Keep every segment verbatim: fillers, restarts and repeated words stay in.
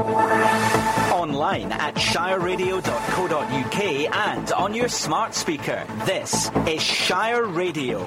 Online at shire radio dot co dot uk and on your smart speaker. This is Shire Radio.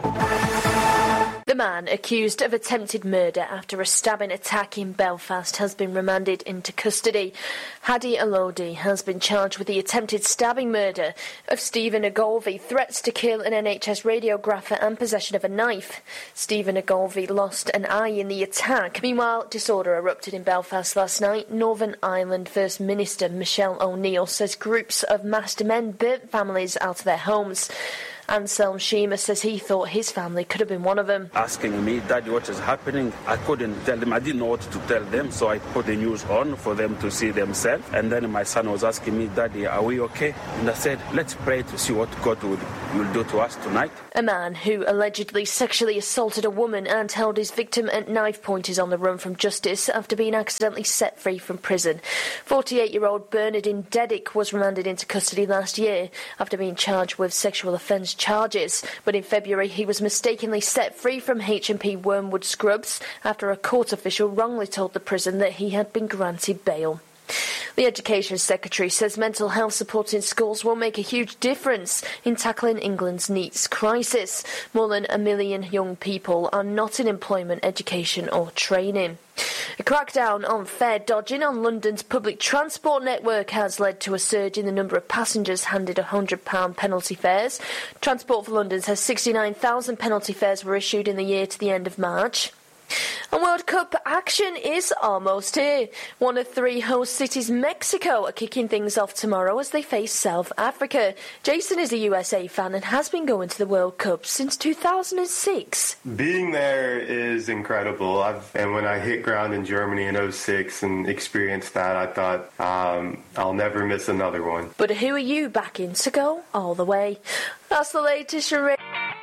The man accused of attempted murder after a stabbing attack in Belfast has been remanded into custody. Hadi Elodie has been charged with the attempted stabbing murder of Stephen Ogilvie, threats to kill an N H S radiographer and possession of a knife. Stephen Ogilvie lost an eye in the attack. Meanwhile, disorder erupted in Belfast last night. Northern Ireland First Minister Michelle O'Neill says groups of masked men burnt families out of their homes. Anselm Sheamer says he thought his family could have been one of them. Asking me, Daddy, what is happening? I couldn't tell them. I didn't know what to tell them, so I put the news on for them to see themselves. And then my son was asking me, Daddy, are we okay? And I said, let's pray to see what God will, will do to us tonight. A man who allegedly sexually assaulted a woman and held his victim at knife point is on the run from justice after being accidentally set free from prison. forty-eight-year-old Bernardine Dedick was remanded into custody last year after being charged with sexual offence charges, but in February he was mistakenly set free from H M P Wormwood Scrubs after a court official wrongly told the prison that he had been granted bail. The Education Secretary says mental health support in schools will make a huge difference in tackling England's NEETs crisis. More than a million young people are not in employment, education or training. A crackdown on fare dodging on London's public transport network has led to a surge in the number of passengers handed one hundred pounds penalty fares. Transport for London says sixty-nine thousand penalty fares were issued in the year to the end of March. And World Cup action is almost here. One of three host cities, Mexico, are kicking things off tomorrow as they face South Africa. Jason is a U S A fan and has been going to the World Cup since two thousand six. Being there is incredible. I've, and when I hit ground in Germany in oh six and experienced that, I thought um, I'll never miss another one. But who are you backing to go all the way? That's the latest from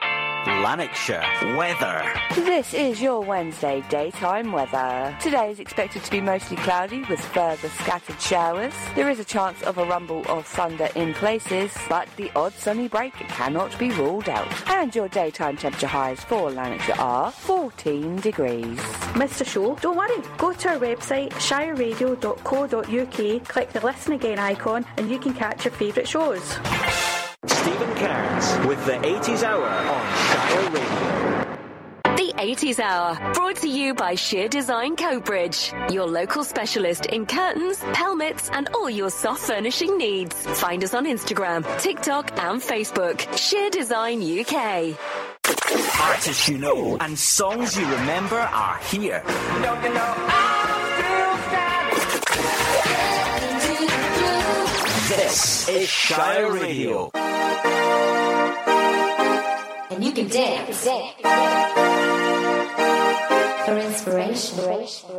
Lanarkshire weather. This is your Wednesday daytime weather. Today is expected to be mostly cloudy with further scattered showers. There is a chance of a rumble of thunder in places, but the odd sunny break cannot be ruled out. And your daytime temperature highs for Lanarkshire are fourteen degrees. Missed a show? Don't worry. Go to our website, shire radio dot co dot uk, click the Listen Again icon, and you can catch your favourite shows. Stephen Cairns with the eighties Hour on Shire Radio. The eighties Hour, brought to you by Sheer Design Coatbridge, your local specialist in curtains, pelmets and all your soft furnishing needs. Find us on Instagram, TikTok and Facebook. Sheer Design U K. Artists you know and songs you remember are here. Don't you know I'm still standing? This is Shire Radio. And you can dance for inspiration.